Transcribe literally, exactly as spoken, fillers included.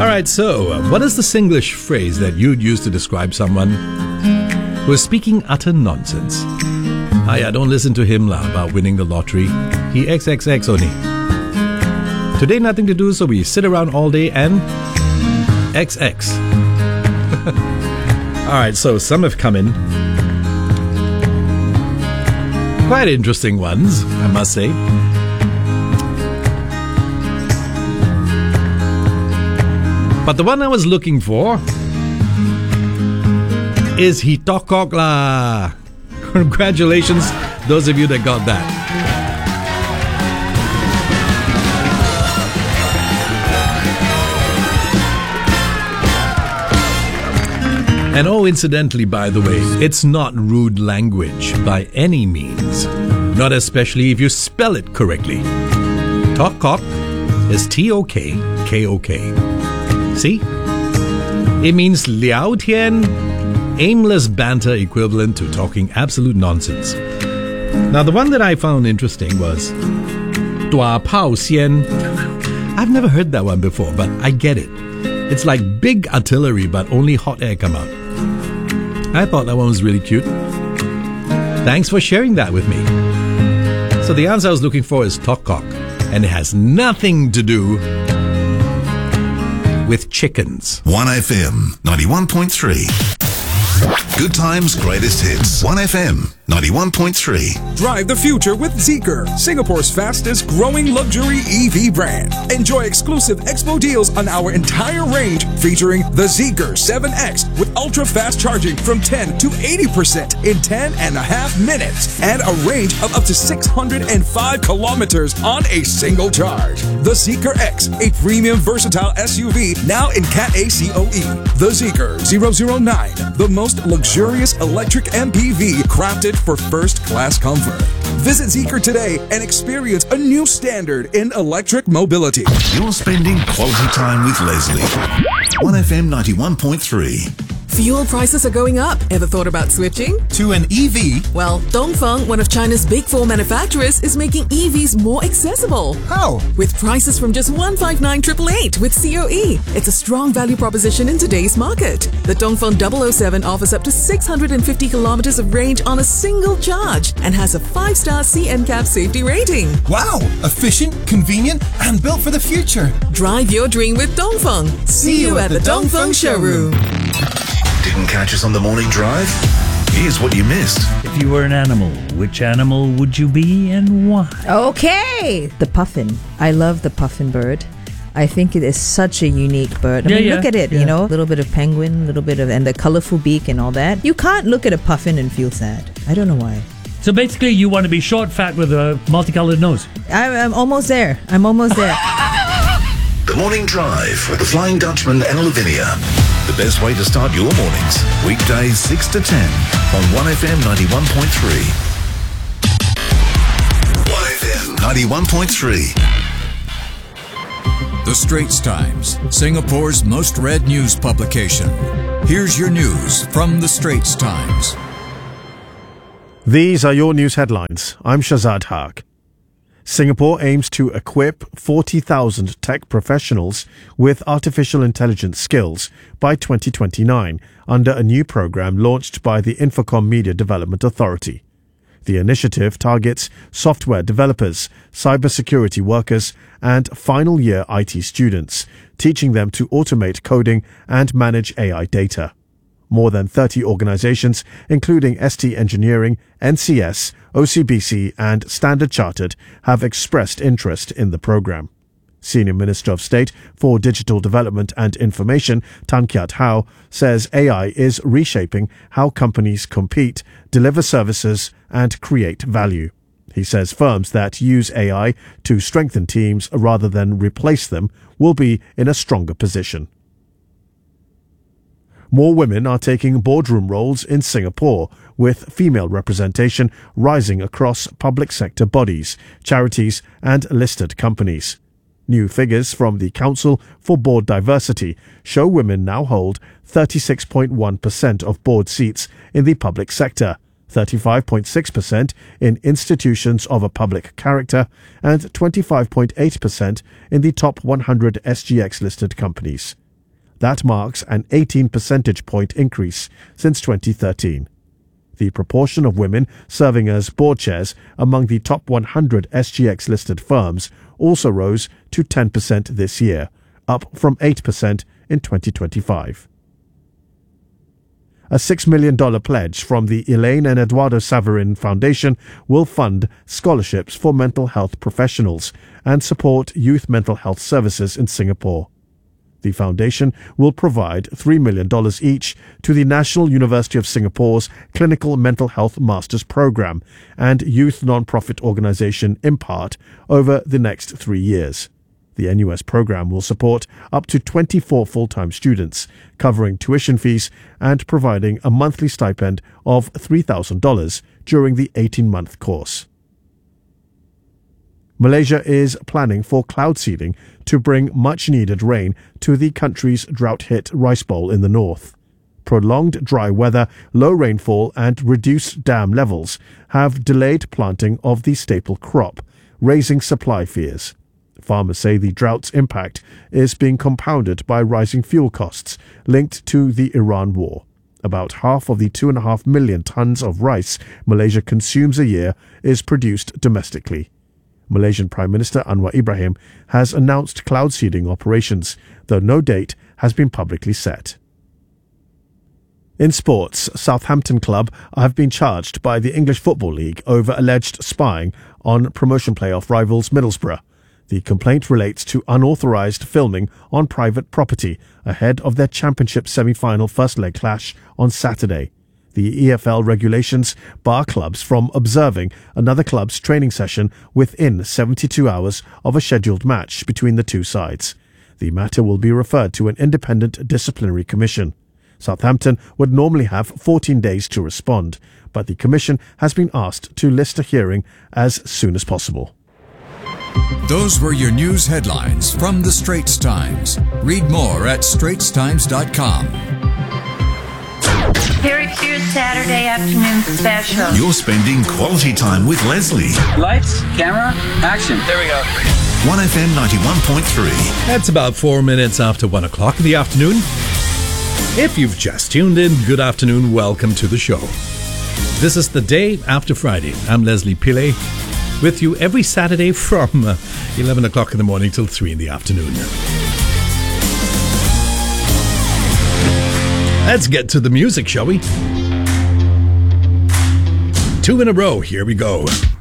Alright, so uh, what is the Singlish phrase that you'd use to describe someone who is speaking utter nonsense? Ah, yeah, don't listen to him lah about winning the lottery. He X X X only. Today, nothing to do, so we sit around all day and X X. Alright, so some have come in. Quite interesting ones, I must say. But the one I was looking for is hitokok lah. Congratulations, those of you that got that. And oh, incidentally, by the way, it's not rude language by any means. Not especially if you spell it correctly. Tokok is T O K K O K. See? It means liao tian, aimless banter equivalent to talking absolute nonsense. Now, the one that I found interesting was dua pao xian. I've never heard that one before, but I get it. It's like big artillery, but only hot air come out. I thought that one was really cute. Thanks for sharing that with me. So the answer I was looking for is tokok, and it has nothing to do with chickens. one F M ninety-one point three. Good times, greatest hits. one F M ninety-one point three. Drive the future with Zeekr, Singapore's fastest growing luxury E V brand. Enjoy exclusive expo deals on our entire range featuring the Zeekr seven X with ultra-fast charging from ten to eighty percent in ten and a half minutes and a range of up to six hundred five kilometers on a single charge. The Zeekr X, a premium versatile S U V now in Cat A C O E. The Zeekr zero zero nine, the most luxurious electric M P V crafted for first-class comfort. Visit Zeekr today and experience a new standard in electric mobility. You're spending quality time with Leslie. one F M ninety-one point three. Fuel prices are going up. Ever thought about switching? To an E V? Well, Dongfeng, one of China's big four manufacturers, is making E Vs more accessible. How? With prices from just one hundred fifty-nine thousand eight hundred with C O E. It's a strong value proposition in today's market. The Dongfeng double oh seven offers up to six hundred fifty kilometers of range on a single charge and has a five-star C N C A P safety rating. Wow! Efficient, convenient, and built for the future. Drive your dream with Dongfeng. See you at the Dongfeng showroom. Didn't catch us on the morning drive? Here's what you missed. If you were an animal, which animal would you be and why? Okay! The puffin. I love the puffin bird. I think it is such a unique bird. I Yeah, mean, yeah, look at it, yeah. you know, a little bit of penguin, a little bit of, and the colorful beak and all that. You can't look at a puffin and feel sad. I don't know why. So basically, you want to be short, fat with a multicolored nose. I, I'm almost there. I'm almost there. The Morning Drive with the Flying Dutchman and Lavinia. The best way to start your mornings. Weekdays six to ten on one F M ninety-one point three. one F M ninety-one point three. The Straits Times, Singapore's most read news publication. Here's your news from The Straits Times. These are your news headlines. I'm Shazad Haq. Singapore aims to equip forty thousand tech professionals with artificial intelligence skills by twenty twenty-nine under a new program launched by the Infocom Media Development Authority. The initiative targets software developers, cybersecurity workers, and final year I T students, teaching them to automate coding and manage A I data. More than thirty organizations, including S T Engineering, N C S, O C B C and Standard Chartered, have expressed interest in the program. Senior Minister of State for Digital Development and Information, Tan Kiat Hao, says A I is reshaping how companies compete, deliver services and create value. He says firms that use A I to strengthen teams rather than replace them will be in a stronger position. More women are taking boardroom roles in Singapore, with female representation rising across public sector bodies, charities and listed companies. New figures from the Council for Board Diversity show women now hold thirty-six point one percent of board seats in the public sector, thirty-five point six percent in institutions of a public character, and twenty-five point eight percent in the top one hundred S G X listed companies. That marks an eighteen percentage point increase since twenty thirteen. The proportion of women serving as board chairs among the top one hundred S G X-listed firms also rose to ten percent this year, up from eight percent in twenty twenty-five. A six million dollars pledge from the Elaine and Eduardo Saverin Foundation will fund scholarships for mental health professionals and support youth mental health services in Singapore. The foundation will provide three million dollars each to the National University of Singapore's Clinical Mental Health Masters Program and youth non-profit organization Impart over the next three years. The N U S program will support up to twenty-four full-time students, covering tuition fees and providing a monthly stipend of three thousand dollars during the eighteen-month course. Malaysia is planning for cloud seeding to bring much-needed rain to the country's drought-hit rice bowl in the north. Prolonged dry weather, low rainfall and reduced dam levels have delayed planting of the staple crop, raising supply fears. Farmers say the drought's impact is being compounded by rising fuel costs linked to the Iran war. About half of the two point five million tons of rice Malaysia consumes a year is produced domestically. Malaysian Prime Minister Anwar Ibrahim has announced cloud seeding operations, though no date has been publicly set. In sports, Southampton Club have been charged by the English Football League over alleged spying on promotion playoff rivals Middlesbrough. The complaint relates to unauthorised filming on private property ahead of their Championship semi-final first leg clash on Saturday. The E F L regulations bar clubs from observing another club's training session within seventy-two hours of a scheduled match between the two sides. The matter will be referred to an independent disciplinary commission. Southampton would normally have fourteen days to respond, but the commission has been asked to list a hearing as soon as possible. Those were your news headlines from the Straits Times. Read more at straits times dot com. Here's your Saturday afternoon special. You're spending quality time with Leslie. Lights, camera, action. There we go. one F M ninety-one point three. That's about four minutes after one o'clock in the afternoon. If you've just tuned in, good afternoon, welcome to the show. This is the day after Friday. I'm Leslie Pillay, with you every Saturday from uh, eleven o'clock in the morning till three in the afternoon. Let's get to the music, shall we? Two in a row, here we go.